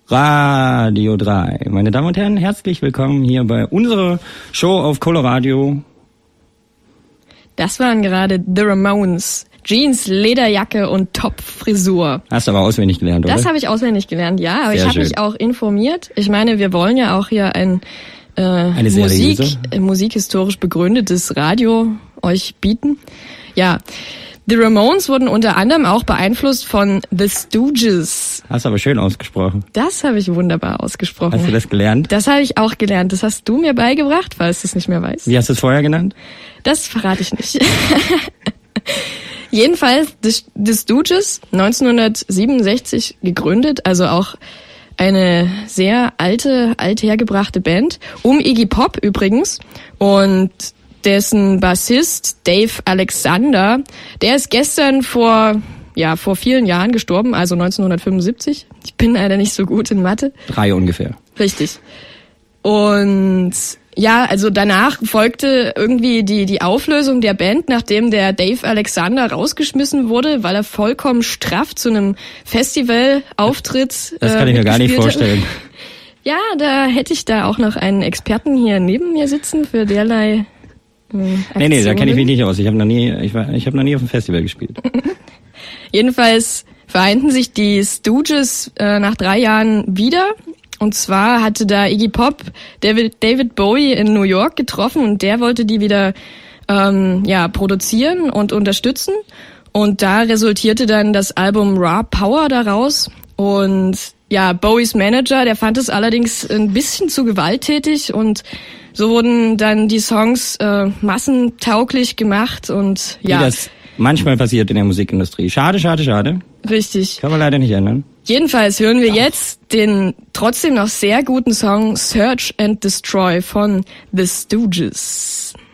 Radio 3. Meine Damen und Herren, herzlich willkommen hier bei unserer Show auf Coloradio. Das waren gerade The Ramones. Jeans, Lederjacke und Top-Frisur. Hast du aber auswendig gelernt, oder? Das habe ich auswendig gelernt, ja. Aber Sehr ich habe schön. mich auch informiert. Ich meine, wir wollen ja auch hier ein musikhistorisch begründetes Radio euch bieten. Ja, The Ramones wurden unter anderem auch beeinflusst von The Stooges. Hast du aber schön ausgesprochen. Das habe ich wunderbar ausgesprochen. Hast du das gelernt? Das habe ich auch gelernt. Das hast du mir beigebracht, falls du es nicht mehr weißt. Wie hast du es vorher genannt? Das verrate ich nicht. Jedenfalls The Stooges, 1967 gegründet, also auch eine sehr althergebrachte Band, um Iggy Pop übrigens, und dessen Bassist Dave Alexander, der ist gestern vor vielen Jahren gestorben, also 1975. Ich bin leider nicht so gut in Mathe. 3 ungefähr. Richtig. Und ja, also danach folgte irgendwie die Auflösung der Band, nachdem der Dave Alexander rausgeschmissen wurde, weil er vollkommen straff zu einem Festivalauftritt Das kann ich mir gar nicht vorstellen. Ja, da hätte ich da auch noch einen Experten hier neben mir sitzen für derlei Aktionen. Nee, da kenne ich mich nicht aus. Ich habe noch nie auf dem Festival gespielt. Jedenfalls vereinten sich die Stooges nach 3 Jahren wieder. Und zwar hatte da Iggy Pop David Bowie in New York getroffen und der wollte die wieder produzieren und unterstützen. Und da resultierte dann das Album Raw Power daraus. Und ja, Bowies Manager, der fand es allerdings ein bisschen zu gewalttätig und so wurden dann die Songs massentauglich gemacht und ja. Wie das manchmal passiert in der Musikindustrie. Schade. Richtig. Kann man leider nicht ändern. Jedenfalls hören wir jetzt den trotzdem noch sehr guten Song Search and Destroy von The Stooges.